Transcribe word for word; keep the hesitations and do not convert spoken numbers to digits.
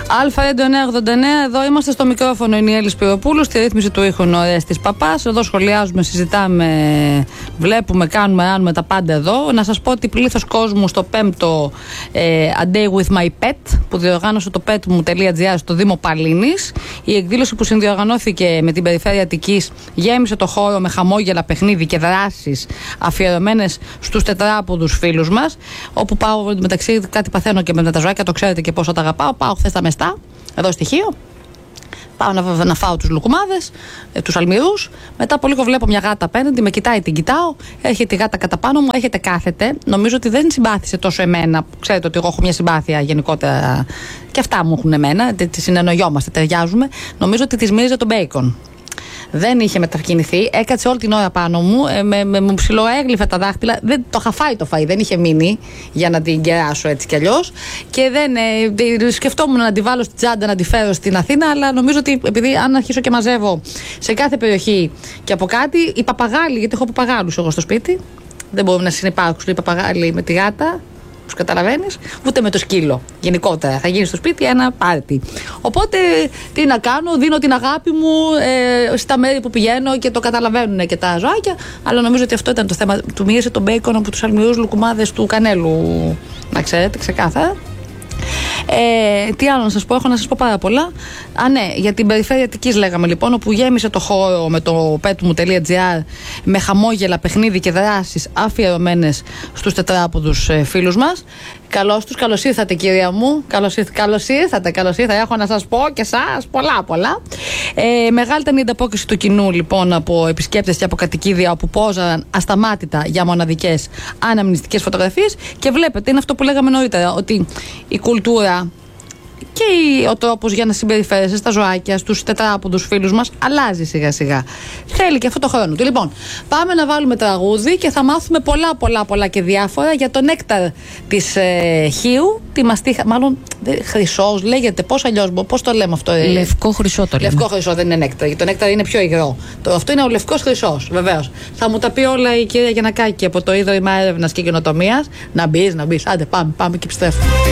Αλφα Ρέντιο εννιακόσια ογδόντα εννέα, εδώ είμαστε στο μικρόφωνο. Είναι η Έλλη Σπυροπούλου, στη ρύθμιση του ήχου ο Ρέστης Παπάς. Εδώ σχολιάζουμε, συζητάμε, βλέπουμε, κάνουμε, κάνουμε τα πάντα εδώ. Να σας πω ότι πλήθος κόσμου στο πέμπτο ε, A Day with My Pet που διοργάνωσε το petmu.gr στο Δήμο Παλίνης. Η εκδήλωση που συνδιοργανώθηκε με την Περιφέρεια Αττικής γέμισε το χώρο με χαμόγελα, παιχνίδι και δράσεις αφιερωμένες στους τετράποδους φίλους μας. Όπου πάω μεταξύ, κάτι παθαίνω και με τα ζωάκια, το ξέρετε και πόσο τα αγαπάω. Πάω χθες τα μεστά, εδώ στοιχείο. Πάω να, να φάω τους λουκουμάδες, ε, τους αλμυρούς. Μετά από λίγο βλέπω μια γάτα απέναντι, με κοιτάει, την κοιτάω. Έρχεται η γάτα κατά πάνω μου, έρχεται, κάθεται. Νομίζω ότι δεν συμπάθησε τόσο εμένα. Ξέρετε ότι εγώ έχω μια συμπάθεια γενικότερα. Και αυτά μου έχουν εμένα. Τη συνεννοιόμαστε, ταιριάζουμε. Νομίζω ότι τη μύριζε τον μπέικον. Δεν είχε μετακινηθεί, έκατσε όλη την ώρα πάνω μου, ε, με, με, με ψιλοέγλυφε τα δάχτυλα. Δεν, το είχα φάει το φαΐ, δεν είχε μείνει για να την κεράσω έτσι κι αλλιώς. Και δεν ε, σκεφτόμουν να τη βάλω στην τσάντα, να τη φέρω στην Αθήνα, αλλά νομίζω ότι επειδή αν αρχίσω και μαζεύω σε κάθε περιοχή και από κάτι, οι παπαγάλοι, γιατί έχω παπαγάλους εγώ στο σπίτι, δεν μπορούμε να συνυπάρξουν οι παπαγάλοι με τη γάτα. Τους καταλαβαίνεις, ούτε με το σκύλο. Γενικότερα θα γίνει στο σπίτι ένα πάρτι. Οπότε τι να κάνω, δίνω την αγάπη μου ε, στα μέρη που πηγαίνω και το καταλαβαίνουν και τα ζωάκια. Αλλά νομίζω ότι αυτό ήταν το θέμα. Του μύρισε τον μπέικον από τους αλμυρούς λουκουμάδες του Κανέλου. Να ξέρετε, ξεκάθαρα. Ε, τι άλλο να σας πω, έχω να σας πω πάρα πολλά. Α, ναι, για την Περιφέρεια Αττικής λέγαμε λοιπόν, όπου γέμισε το χώρο με το petmu.gr με χαμόγελα, παιχνίδι και δράσεις αφιερωμένες στους τετράποδους ε, φίλους μας. Καλώς τους, καλώς ήρθατε κυρία μου. Καλώς ήρθατε, καλώς ήρθατε, καλώς ήρθατε. Έχω να σας πω και εσάς πολλά πολλά. Ε, μεγάλη ήταν η ανταπόκριση του κοινού λοιπόν από επισκέπτες και από κατοικίδια όπου πόζαν ασταμάτητα για μοναδικές αναμνηστικές φωτογραφίες. Και βλέπετε, είναι αυτό που λέγαμε νωρίτερα, ότι η κουλτούρα και ο τρόπος για να συμπεριφέρεσαι στα ζωάκια, στους τετράποδους φίλους μας, αλλάζει σιγά σιγά. Θέλει και αυτό το χρόνο του. Λοιπόν, πάμε να βάλουμε τραγούδι και θα μάθουμε πολλά πολλά πολλά και διάφορα για το νέκταρ της ε, Χίου, τη μαστίχα, μάλλον χρυσός λέγεται, πώς αλλιώς, πώς το λέμε αυτό. Ε, λευκό χρυσό το λέμε. Λευκό χρυσό δεν είναι νέκταρ, το νέκταρ είναι πιο υγρό. Το, αυτό είναι ο λευκός χρυσός, βεβαίως. Θα μου τα πει όλα η κυρία Γιαννακάκη από το Ίδρυμα Έρευνας και Καινοτομίας. Να μπεις, να μπεις, άντε πάμε, πάμε και επιστρέφουμε.